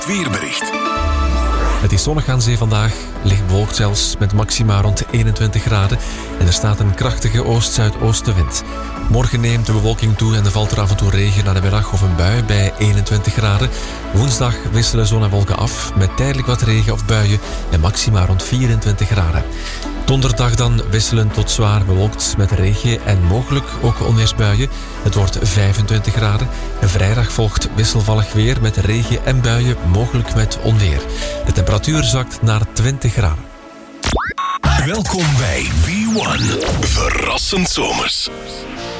weerbericht. Het is zonnig aan zee vandaag, licht bewolkt zelfs, met maxima rond 21 graden. En er staat een krachtige oost-zuidoostenwind. Morgen neemt de bewolking toe en er valt er af en toe regen naar de middag of een bui bij 21 graden. Woensdag wisselen zon en wolken af, met tijdelijk wat regen of buien en maxima rond 24 graden. Donderdag dan wisselend tot zwaar bewolkt met regen en mogelijk ook onweersbuien. Het wordt 25 graden. En vrijdag volgt wisselvallig weer met regen en buien, mogelijk met onweer. De temperatuur zakt naar 20 graden. Welkom bij B1. Verrassend zomers.